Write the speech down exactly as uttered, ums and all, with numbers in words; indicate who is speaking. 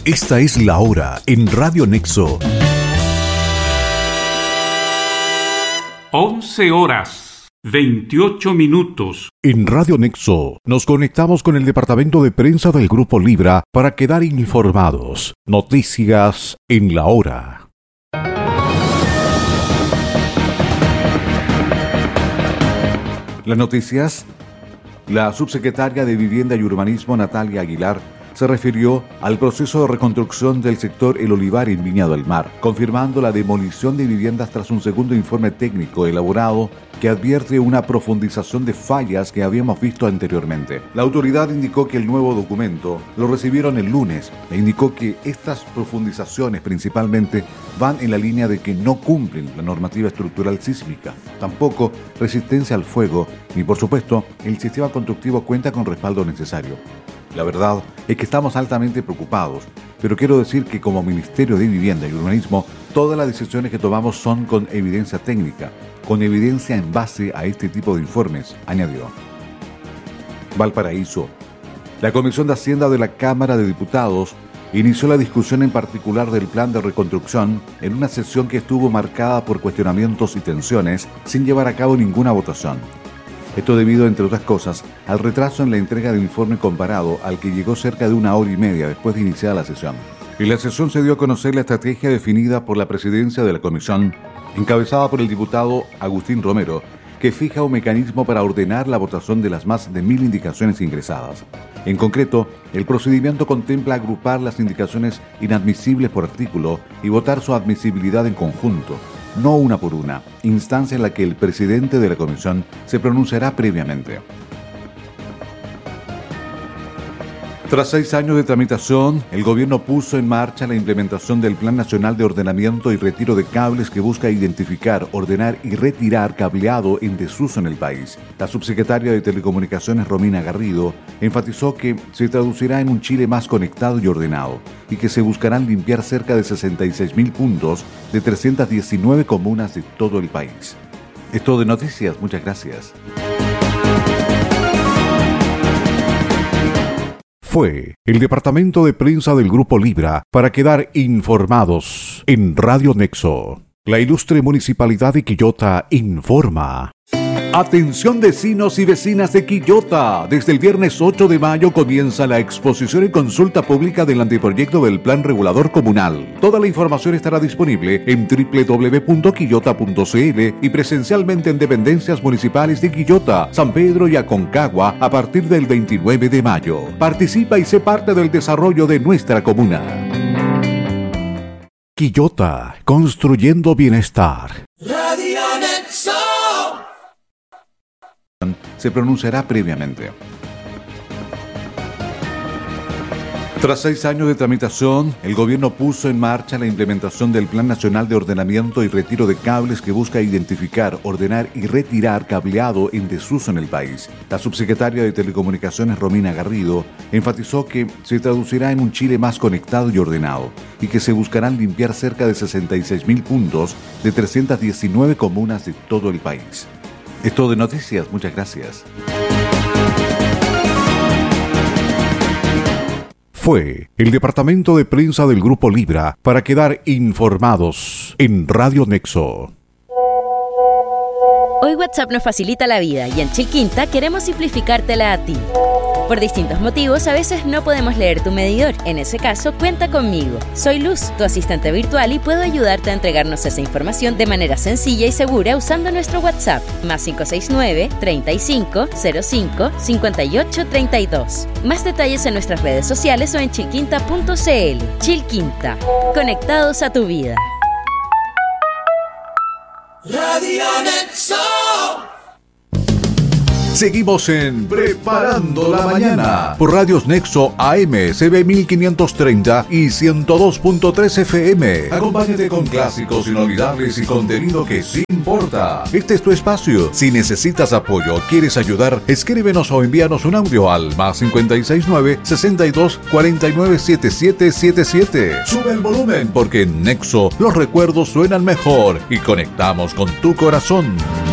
Speaker 1: Esta es la hora en Radio Nexo.
Speaker 2: once horas, veintiocho minutos.
Speaker 1: En Radio Nexo nos conectamos con el departamento de prensa del Grupo Libra para quedar informados. Noticias en la hora. Las noticias. La subsecretaria de Vivienda y Urbanismo, Natalia Aguilar, se refirió al proceso de reconstrucción del sector El Olivar en Viña del Mar, confirmando la demolición de viviendas tras un segundo informe técnico elaborado que advierte una profundización de fallas que habíamos visto anteriormente. La autoridad indicó que el nuevo documento lo recibieron el lunes e indicó que estas profundizaciones principalmente van en la línea de que no cumplen la normativa estructural sísmica, tampoco resistencia al fuego, ni por supuesto el sistema constructivo cuenta con respaldo necesario. La verdad es que estamos altamente preocupados, pero quiero decir que como Ministerio de Vivienda y Urbanismo, todas las decisiones que tomamos son con evidencia técnica, con evidencia en base a este tipo de informes, añadió. Valparaíso. La Comisión de Hacienda de la Cámara de Diputados inició la discusión en particular del plan de reconstrucción en una sesión que estuvo marcada por cuestionamientos y tensiones sin llevar a cabo ninguna votación. Esto debido, entre otras cosas, al retraso en la entrega del informe comparado al que llegó cerca de una hora y media después de iniciar la sesión. En la sesión se dio a conocer la estrategia definida por la presidencia de la comisión, encabezada por el diputado Agustín Romero, que fija un mecanismo para ordenar la votación de las más de mil indicaciones ingresadas. En concreto, el procedimiento contempla agrupar las indicaciones inadmisibles por artículo y votar su admisibilidad en conjunto, no una por una, instancia en la que el presidente de la comisión se pronunciará previamente. Tras seis años de tramitación, el gobierno puso en marcha la implementación del Plan Nacional de Ordenamiento y Retiro de Cables que busca identificar, ordenar y retirar cableado en desuso en el país. La subsecretaria de Telecomunicaciones, Romina Garrido, enfatizó que se traducirá en un Chile más conectado y ordenado y que se buscarán limpiar cerca de sesenta y seis mil puntos de trescientas diecinueve comunas de todo el país. Es todo de noticias, muchas gracias. Fue el departamento de prensa del Grupo Libra para quedar informados en Radio Nexo. La ilustre Municipalidad de Quillota informa. Atención vecinos y vecinas de Quillota. Desde el viernes ocho de mayo comienza la exposición y consulta pública del anteproyecto del Plan Regulador Comunal. Toda la información estará disponible en doble u doble u doble u punto quillota punto c l y presencialmente en dependencias municipales de Quillota, San Pedro y Aconcagua a partir del veintinueve de mayo. Participa y sé parte del desarrollo de nuestra comuna. Quillota, construyendo bienestar. Radio Nexo. Se pronunciará previamente. Tras seis años de tramitación, el gobierno puso en marcha la implementación del Plan Nacional de Ordenamiento y Retiro de Cables que busca identificar, ordenar y retirar cableado en desuso en el país. La subsecretaria de Telecomunicaciones, Romina Garrido, enfatizó que se traducirá en un Chile más conectado y ordenado y que se buscarán limpiar cerca de sesenta y seis mil puntos de trescientas diecinueve comunas de todo el país. Es todo de noticias, muchas gracias. Fue el departamento de prensa del Grupo Libra para quedar informados en Radio Nexo.
Speaker 3: Hoy WhatsApp nos facilita la vida y en Chilquinta queremos simplificártela a ti. Por distintos motivos, a veces no podemos leer tu medidor. En ese caso, cuenta conmigo. Soy Luz, tu asistente virtual, y puedo ayudarte a entregarnos esa información de manera sencilla y segura usando nuestro WhatsApp, más cinco seis nueve, treinta y cinco, cero cinco, cincuenta y ocho, treinta y dos. Más detalles en nuestras redes sociales o en chilquinta punto c l. Chilquinta, conectados a tu vida.
Speaker 4: Radio Nexo.
Speaker 1: Seguimos en Preparando la Mañana por Radios Nexo A M, C B mil quinientos treinta y ciento dos punto tres F M. Acompáñate con clásicos inolvidables y contenido que sí importa. Este es tu espacio. Si necesitas apoyo o quieres ayudar, escríbenos o envíanos un audio al más cincuenta y seis nueve, sesenta y dos, cuarenta y nueve, setenta y siete setenta y siete. Sube el volumen porque en Nexo los recuerdos suenan mejor y conectamos con tu corazón.